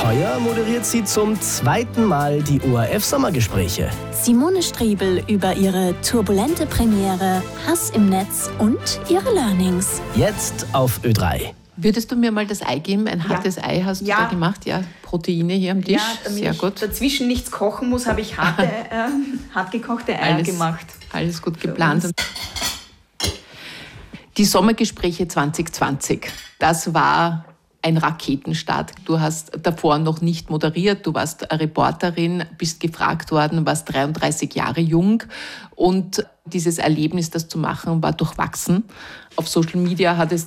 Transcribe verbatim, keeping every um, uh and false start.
Heuer moderiert sie zum zweiten Mal die O R F-Sommergespräche. Simone Striebel über ihre turbulente Premiere, Hass im Netz und ihre Learnings. Jetzt auf Ö drei. Würdest du mir mal das Ei geben? Ein hartes Ja. Ei hast du Ja. da gemacht? Ja, Proteine hier am Tisch. Ja, damit Sehr ich gut. dazwischen nichts kochen muss, habe ich harte, äh, hart gekochte Eier Alles, gemacht. alles gut geplant. Die Sommergespräche zwanzig zwanzig, das war ein Raketenstart. Du hast davor noch nicht moderiert, du warst Reporterin, bist gefragt worden, warst dreiunddreißig Jahre jung und dieses Erlebnis, das zu machen, war durchwachsen. Auf Social Media hat es